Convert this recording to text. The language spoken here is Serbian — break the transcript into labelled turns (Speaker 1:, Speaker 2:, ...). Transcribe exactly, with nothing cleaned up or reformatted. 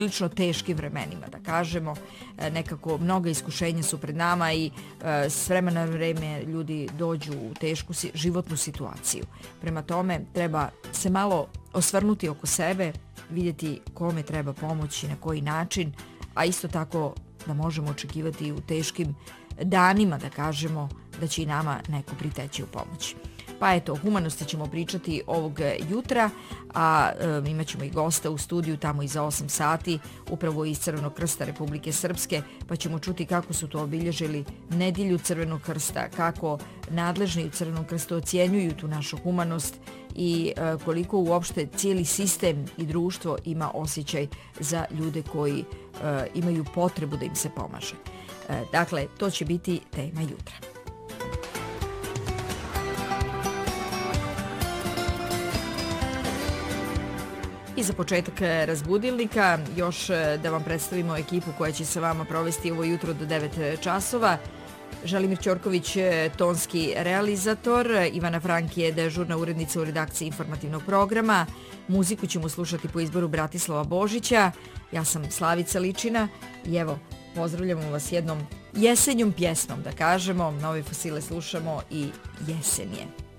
Speaker 1: prilično teškim vremenima, da kažemo. Nekako mnoga iskušenja su pred nama i s vremena na vreme ljudi dođu u tešku životnu situaciju. Prema tome treba se malo osvrnuti oko sebe, vidjeti kome treba pomoći, na koji način, a isto tako da možemo očekivati u teškim danima, da kažemo, da će i nama neko priteći u pomoć. Pa eto, o humanosti ćemo pričati ovog jutra, a e, imat ćemo i gosta u studiju tamo iza osam sati, upravo iz Crvenog krsta Republike Srpske, pa ćemo čuti kako su to obilježili nedjelju Crvenog krsta, kako nadležni u Crvenom krstu ocjenjuju tu našu humanost i e, koliko uopšte cijeli sistem i društvo ima osjećaj za ljude koji e, imaju potrebu da im se pomaže. E, dakle, to će biti tema jutra. I za početak razbudilnika, još da vam predstavimo ekipu koja će se vama provesti ovo jutro do devet časova. Želimir Ćorković, tonski realizator, Ivana Frank je dežurna urednica u redakciji informativnog programa. Muziku ćemo slušati po izboru Bratislava Božića. Ja sam Slavica Ličina i evo, pozdravljamo vas jednom jesenjom pjesmom, da kažemo. Nove Fosile slušamo i jesen je.